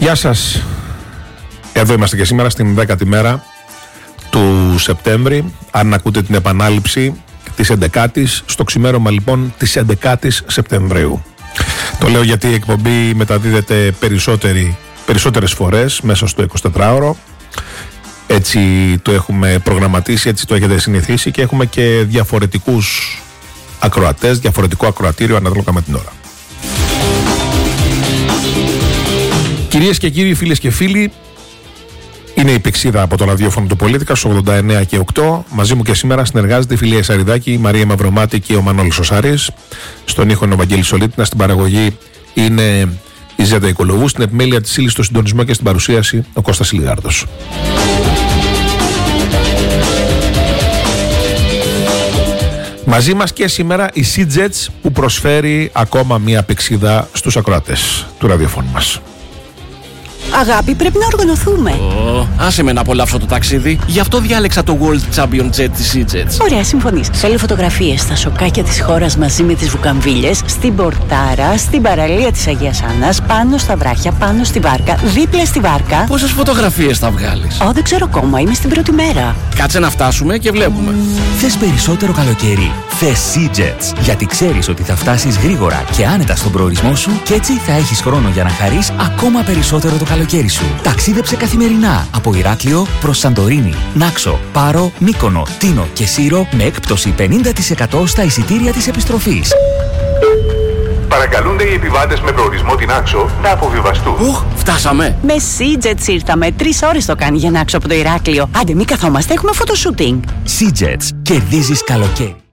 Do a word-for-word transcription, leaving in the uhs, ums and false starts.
Γεια σας. Εδώ είμαστε και σήμερα στην δέκατη μέρα του Σεπτέμβρη. Αν ακούτε την επανάληψη της έντεκατης, στο ξημέρωμα λοιπόν της έντεκατης Σεπτεμβρίου. Το λέω γιατί η εκπομπή μεταδίδεται περισσότερες φορές μέσα στο εικοσιτετράωρο. Έτσι το έχουμε προγραμματίσει, έτσι το έχετε συνηθίσει και έχουμε και διαφορετικούς ακροατές, διαφορετικό ακροατήριο ανάλογα με την ώρα. Κυρίες και κύριοι, φίλες και φίλοι, είναι η Πηξίδα από το ραδιόφωνο του Πολίτικα στους ογδόντα εννέα και οκτώ. Μαζί μου και σήμερα συνεργάζεται η Φιλία Σαριδάκη, η Μαρία Μαυρομάτη και ο Μανώλης Οσάρης. Στον ήχο είναι ο Βαγγέλης Ολίτινας, στην παραγωγή είναι η Ζέτα Οικολογού, στην επιμέλεια της ύλης, στο συντονισμό και στην παρουσίαση ο Κώστας Ηλιγάρδος. Μαζί μας και σήμερα η Seajets, που προσφέρει ακόμα μία Πηξίδα στους ακροατές του ραδιοφώνου μας. Αγάπη, πρέπει να οργανωθούμε. Oh, άσε με να απολαύσω το ταξίδι. Γι' αυτό διάλεξα το World Champion Jet της Seajets. Ωραία, συμφωνείς. Θέλω φωτογραφίες στα σοκάκια της χώρας μαζί με τις βουκαμβίλες, στην πορτάρα, στην παραλία της Αγίας Άννας, πάνω στα βράχια, πάνω στη βάρκα, δίπλα στη βάρκα. Πόσες φωτογραφίες θα βγάλεις? Ω, δεν ξέρω ακόμα, είμαι στην πρώτη μέρα. Κάτσε να φτάσουμε και βλέπουμε. Θες περισσότερο καλοκαίρι? Θες Seajets. Γιατί ξέρεις ότι θα φτάσεις γρήγορα και άνετα στον προορισμό σου και έτσι θα έχεις χρόνο για να χαρείς ακόμα περισσότερο το καλοκαίρι σου. Ταξίδεψε καθημερινά από Ηράκλειο προς Σαντορίνη, Νάξο, Πάρο, Μύκονο, Τίνο και Σύρο με έκπτωση πενήντα τοις εκατό στα εισιτήρια της επιστροφής. Παρακαλούνται οι επιβάτες με προορισμό την Άξο να αποβιβαστούν. Οχ, φτάσαμε. Με Seajets ήρθαμε. Τρεις ώρες το κάνει για να Άξο από το Ηράκλειο. Άντε, μην καθόμαστε, έχουμε φωτοσούτινγκ. Seajets. Κερδίζεις καλοκαίρι.